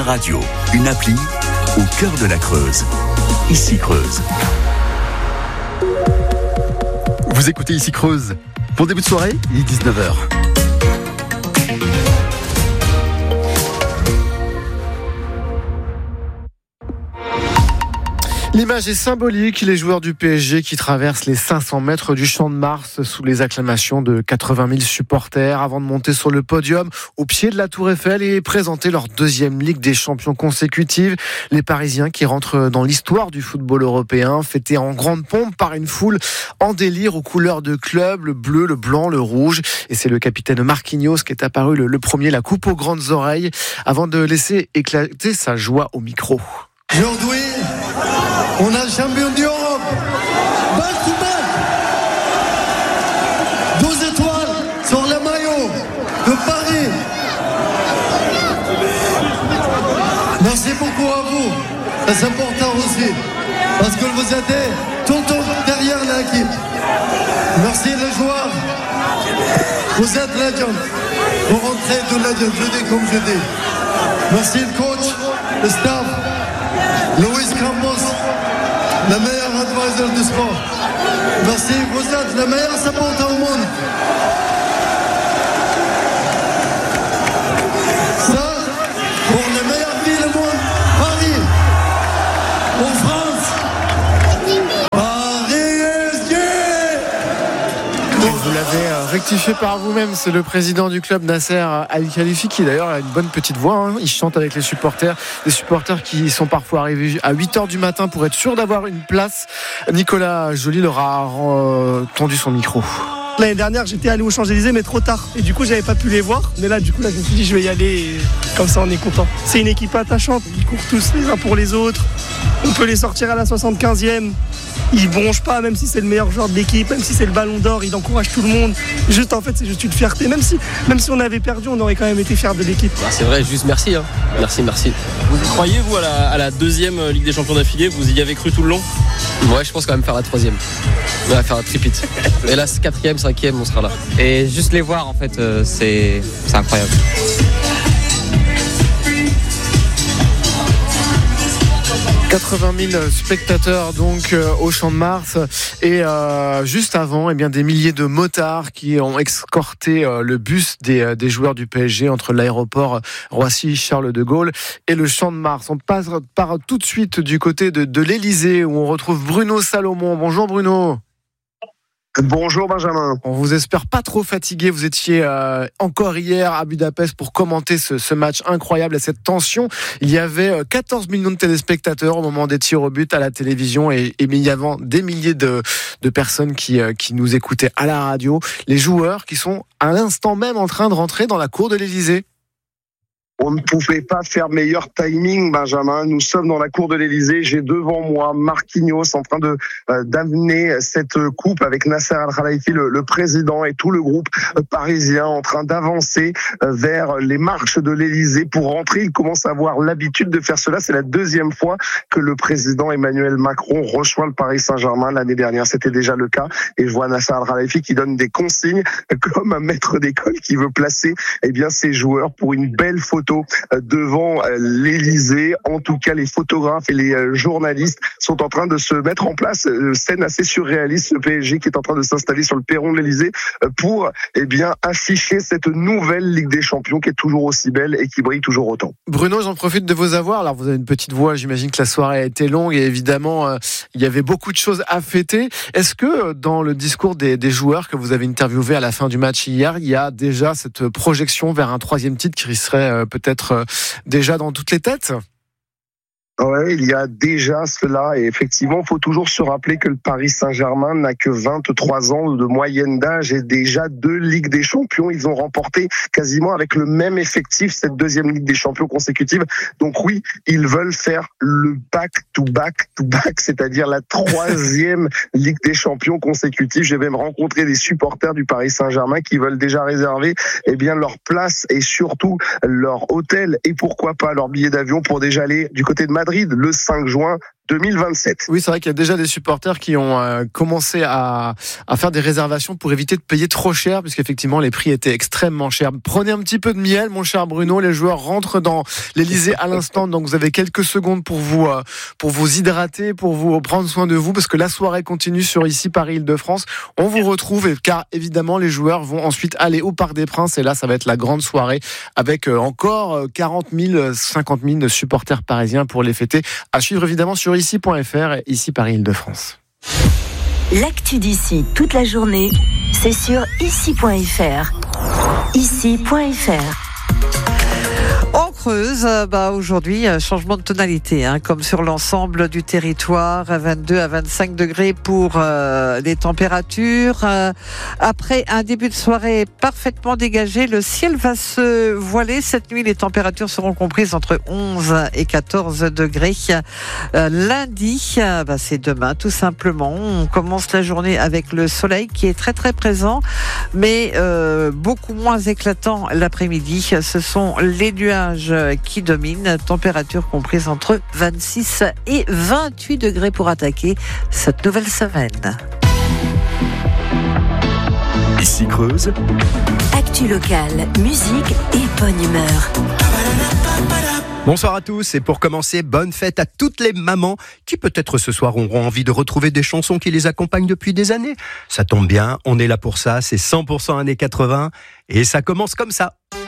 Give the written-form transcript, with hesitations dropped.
Radio, une appli au cœur de la Creuse. Ici Creuse. Vous écoutez Ici Creuse. Pour début de soirée, il est 19h. L'image est symbolique, les joueurs du PSG qui traversent les 500 mètres du Champ de Mars sous les acclamations de 80 000 supporters avant de monter sur le podium au pied de la Tour Eiffel et présenter leur deuxième Ligue des Champions consécutive. Les Parisiens qui rentrent dans l'histoire du football européen, fêtés en grande pompe par une foule en délire aux couleurs de club, le bleu, le blanc, le rouge. Et c'est le capitaine Marquinhos qui est apparu le premier, la coupe aux grandes oreilles, avant de laisser éclater sa joie au micro. Aujourd'hui, on a le champion d'Europe, back to back, 12 étoiles sur le maillot de Paris. Merci beaucoup à vous, c'est important aussi, parce que vous êtes tout le temps derrière l'équipe. Merci les joueurs, vous êtes legend, vous rentrez de legend, je dis comme je dis. Merci le coach, le staff, Luis Campos, le meilleur advisor du sport. Merci, vous êtes le meilleur supporter au monde. Ça, pour la meilleure ville au monde, Paris. En France, Paris SG. Vous l'avez rectifié par vous-même, c'est le président du club Nasser Al-Khelaifi qui d'ailleurs a une bonne petite voix, il chante avec les supporters, des supporters qui sont parfois arrivés à 8h du matin pour être sûrs d'avoir une place. Nicolas Joly leur a tendu son micro. L'année dernière, j'étais allé aux Champs-Élysées, mais trop tard. Et du coup, j'avais pas pu les voir. Mais là, je me suis dit, je vais y aller. Et comme ça, on est content. C'est une équipe attachante. Ils courent tous les uns pour les autres. On peut les sortir à la 75e. Ils bronchent pas, même si c'est le meilleur joueur de l'équipe, même si c'est le ballon d'or. Il encourage tout le monde. Juste, en fait, c'est juste une fierté. Même si on avait perdu, on aurait quand même été fiers de l'équipe. C'est vrai, juste merci. Merci. Vous croyez, vous, à la deuxième Ligue des Champions d'affilée? Vous y avez cru tout le long? Ouais, je pense quand même faire la troisième. On va faire un tripit. Et là, 4e, 5e, on sera là. Et juste les voir, en fait, c'est incroyable. « 80 000 spectateurs donc au Champ de Mars et juste avant des milliers de motards qui ont escorté le bus des joueurs du PSG entre l'aéroport Roissy-Charles de Gaulle et le Champ de Mars. On part tout de suite du côté de l'Elysée où on retrouve Bruno Salomon. Bonjour Bruno. Bonjour Benjamin. On vous espère pas trop fatigué. Vous étiez encore hier à Budapest pour commenter ce match incroyable et cette tension. Il y avait 14 millions de téléspectateurs au moment des tirs au but à la télévision et il y avait des milliers de personnes qui nous écoutaient à la radio. Les joueurs qui sont à l'instant même en train de rentrer dans la cour de l'Elysée. On ne pouvait pas faire meilleur timing, Benjamin. Nous sommes dans la cour de l'Elysée. J'ai devant moi Marquinhos en train d'amener cette coupe avec Nasser Al-Khelaifi, le président, et tout le groupe parisien en train d'avancer vers les marches de l'Elysée pour rentrer. Il commence à avoir l'habitude de faire cela. C'est la deuxième fois que le président Emmanuel Macron rejoint le Paris Saint-Germain. L'année dernière, c'était déjà le cas. Et je vois Nasser Al-Khelaifi qui donne des consignes comme un maître d'école qui veut placer ses joueurs pour une belle photo devant l'Elysée. En tout cas, les photographes et les journalistes sont en train de se mettre en place. Scène assez surréaliste, ce PSG qui est en train de s'installer sur le perron de l'Elysée pour afficher cette nouvelle Ligue des Champions qui est toujours aussi belle et qui brille toujours autant. Bruno, j'en profite de vous avoir. Alors, vous avez une petite voix. J'imagine que la soirée a été longue et évidemment, il y avait beaucoup de choses à fêter. Est-ce que dans le discours des joueurs que vous avez interviewés à la fin du match hier, il y a déjà cette projection vers un troisième titre qui serait peut-être déjà dans toutes les têtes? Ouais, il y a déjà cela et effectivement, il faut toujours se rappeler que le Paris Saint-Germain n'a que 23 ans de moyenne d'âge et déjà 2 Ligues des Champions. Ils ont remporté quasiment avec le même effectif cette deuxième Ligue des Champions consécutive. Donc oui, ils veulent faire le back-to-back, c'est-à-dire la 3e Ligue des Champions consécutive. J'ai même rencontré des supporters du Paris Saint-Germain qui veulent déjà réserver leur place et surtout leur hôtel et pourquoi pas leur billet d'avion pour déjà aller du côté de Madrid le 5 juin 2027. Oui, c'est vrai qu'il y a déjà des supporters qui ont commencé à faire des réservations pour éviter de payer trop cher, puisqu'effectivement les prix étaient extrêmement chers. Prenez un petit peu de miel, mon cher Bruno. Les joueurs rentrent dans l'Elysée à l'instant, donc vous avez quelques secondes pour vous hydrater, pour vous prendre soin de vous, parce que la soirée continue sur ici Paris-Île-de-France. On vous retrouve, car évidemment les joueurs vont ensuite aller au Parc des Princes, et là ça va être la grande soirée avec encore 40 000, 50 000 supporters parisiens pour les fêter. À suivre évidemment sur ici.fr, ici Paris-Île-de-France. L'actu d'ici toute la journée, c'est sur ici.fr. Ici.fr. En Creuse, aujourd'hui, changement de tonalité, comme sur l'ensemble du territoire, à 22 à 25 degrés pour les températures. Après un début de soirée parfaitement dégagé, le ciel va se voiler. Cette nuit, les températures seront comprises entre 11 et 14 degrés. Lundi, c'est demain, tout simplement. On commence la journée avec le soleil qui est très très présent, mais beaucoup moins éclatant l'après-midi. Ce sont les nuages qui dominent, température comprise entre 26 et 28 degrés pour attaquer cette nouvelle semaine. Ici Creuse. Actu locale, musique et bonne humeur. Bonsoir à tous, et pour commencer, bonne fête à toutes les mamans qui peut-être ce soir auront envie de retrouver des chansons qui les accompagnent depuis des années. Ça tombe bien, on est là pour ça, c'est 100% années 80 et ça commence comme ça.